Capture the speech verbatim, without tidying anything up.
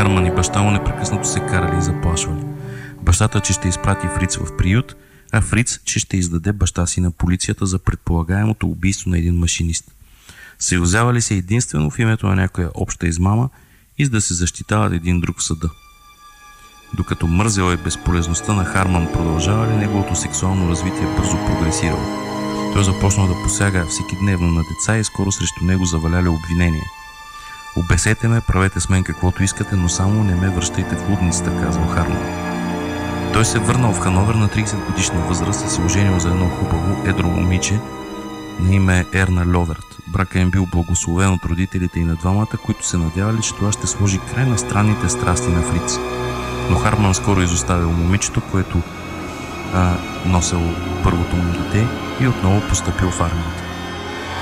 Харман и баща му непрекъснато се карали и заплашвали. Бащата, че ще изпрати Фриц в приют, а Фриц, че ще издаде баща си на полицията за предполагаемото убийство на един машинист. Съюзявали се единствено в името на някоя обща измама и за да се защитават един друг в съда. Докато мързела и безполезността на Харман продължавали, неговото сексуално развитие бързо прогресирало. Той започнал да посяга всекидневно на деца и скоро срещу него заваляли обвинения. Обесете ме, правете с мен каквото искате, но само не ме връщайте в лудницата, казал Харман. Той се върнал в Хановер на трийсет годишна възраст и се оженил за едно хубаво, едро момиче на име Ерна Льоверт. Брака им бил благословен от родителите и на двамата, които се надявали, че това ще сложи край на странните страсти на Фриц. Но Харман скоро изоставил момичето, което а, носел първото му дете и отново постъпил в армията.